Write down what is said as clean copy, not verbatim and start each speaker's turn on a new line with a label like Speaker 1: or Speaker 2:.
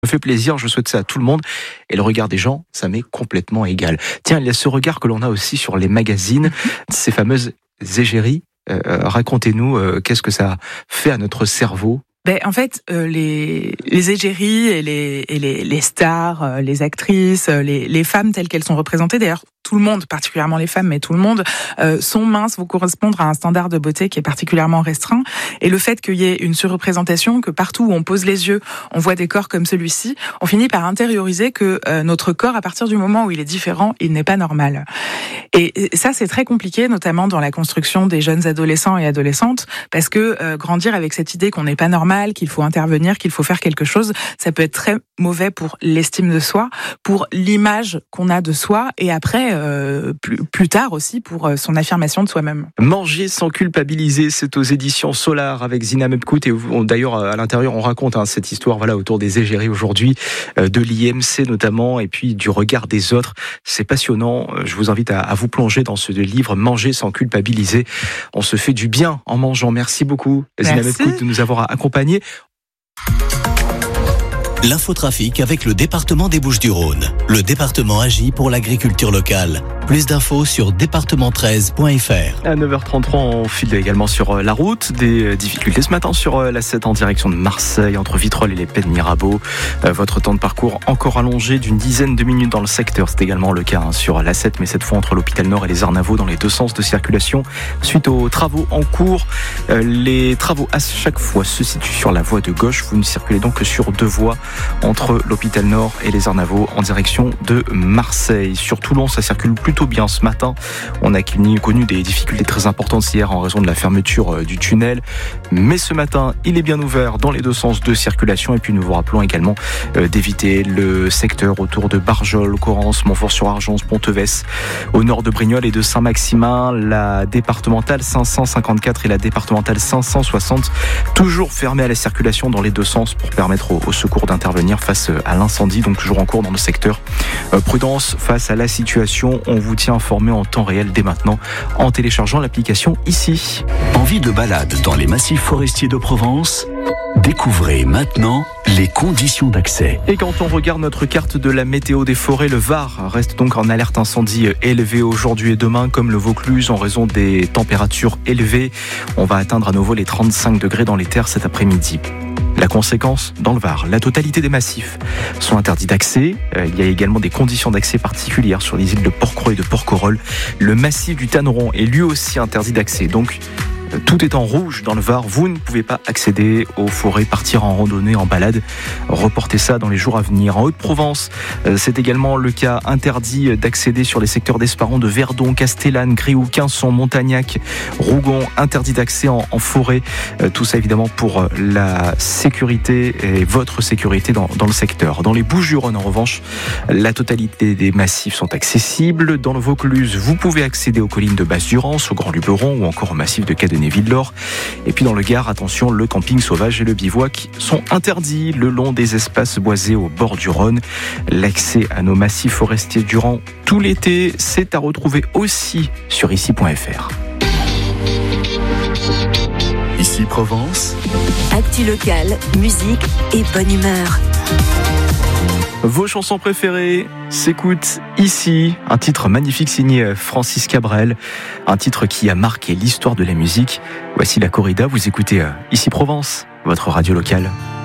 Speaker 1: me fait plaisir, je souhaite ça à tout le monde. Et le regard des gens, ça m'est complètement égal. Tiens, il y a ce regard que l'on a aussi sur les magazines, ces fameuses égéries. Racontez-nous, qu'est-ce que ça fait à notre cerveau ?
Speaker 2: En fait, les égéries et les stars, les actrices, les femmes telles qu'elles sont représentées, d'ailleurs tout le monde, particulièrement les femmes, mais tout le monde, sont minces, vont correspondre à un standard de beauté qui est particulièrement restreint. Et le fait qu'il y ait une surreprésentation, que partout où on pose les yeux, on voit des corps comme celui-ci, on finit par intérioriser que notre corps, à partir du moment où il est différent, il n'est pas normal. Et ça, c'est très compliqué, notamment dans la construction des jeunes adolescents et adolescentes, parce que grandir avec cette idée qu'on n'est pas normal, qu'il faut intervenir, qu'il faut faire quelque chose, ça peut être très mauvais pour l'estime de soi, pour l'image qu'on a de soi, et après, plus tard aussi, pour son affirmation de soi-même.
Speaker 1: Manger sans culpabiliser, c'est aux éditions Solar avec Zina Mebkout. Et d'ailleurs, à l'intérieur, on raconte cette histoire autour des égéries aujourd'hui, de l'IMC notamment, et puis du regard des autres. C'est passionnant. Je vous invite à vous plonger dans ce livre, Manger sans culpabiliser. On se fait du bien en mangeant. Merci beaucoup, Zina Mebkout, de nous avoir accompagnés.
Speaker 3: L'infotrafic avec le département des Bouches-du-Rhône. Le département agit pour l'agriculture locale. Plus d'infos sur département13.fr.
Speaker 1: À 9h33, on file également sur la route. Des difficultés ce matin sur la 7 en direction de Marseille, entre Vitrolles et les Pennes Mirabeau. Votre temps de parcours encore allongé d'une dizaine de minutes dans le secteur. C'est également le cas sur la 7, mais cette fois entre l'Hôpital Nord et les Arnavaux dans les deux sens de circulation. Suite aux travaux en cours, les travaux à chaque fois se situent sur la voie de gauche. Vous ne circulez donc que sur deux voies entre l'Hôpital Nord et les Arnavaux en direction de Marseille. Sur Toulon, ça circule plutôt bien ce matin. On a connu des difficultés très importantes hier en raison de la fermeture du tunnel. Mais ce matin, il est bien ouvert dans les deux sens de circulation. Et puis nous vous rappelons également d'éviter le secteur autour de Barjol, Corrence, Montfort-sur-Argence, Ponteves, au nord de Brignoles et de Saint-Maximin. La départementale 554 et la départementale 560 toujours fermées à la circulation dans les deux sens pour permettre aux secours d'intervenir face à l'incendie, donc toujours en cours dans le secteur. Prudence face à la situation, on vous tient informé en temps réel dès maintenant en téléchargeant l'application ici.
Speaker 3: Envie de balade dans les massifs forestiers de Provence ? Découvrez maintenant les conditions d'accès.
Speaker 1: Et quand on regarde notre carte de la météo des forêts, le Var reste donc en alerte incendie élevée aujourd'hui et demain, comme le Vaucluse, en raison des températures élevées. On va atteindre à nouveau les 35 degrés dans les terres cet après-midi. La conséquence, dans le Var, la totalité des massifs sont interdits d'accès. Il y a également des conditions d'accès particulières sur les îles de Porquerolles et de Porquerolles. Le massif du Tanneron est lui aussi interdit d'accès. Donc, tout est en rouge dans le Var. Vous ne pouvez pas accéder aux forêts, partir en randonnée, en balade. Reportez ça dans les jours à venir. En Haute-Provence, c'est également le cas. Interdit d'accéder sur les secteurs d'Esparon, de Verdon, Castellane, Gréoux, Quinçon, Montagnac, Rougon. Interdit d'accès en forêt. Tout ça évidemment pour la sécurité et votre sécurité dans le secteur. Dans les Bouches-du-Rhône, en revanche, la totalité des massifs sont accessibles. Dans le Vaucluse, vous pouvez accéder aux collines de Basse-Durance, au Grand Luberon ou encore au massif de Cadenet-Villelor. Et puis dans le Gard, attention, le camping sauvage et le bivouac sont interdits le long des espaces boisés au bord du Rhône. L'accès à nos massifs forestiers durant tout l'été, c'est à retrouver aussi sur ici.fr.
Speaker 3: Ici Provence.
Speaker 4: Actu locale, musique et bonne humeur.
Speaker 1: Vos chansons préférées s'écoutent ici. Un titre magnifique signé Francis Cabrel. Un titre qui a marqué l'histoire de la musique. Voici la corrida. Vous écoutez Ici Provence, votre radio locale.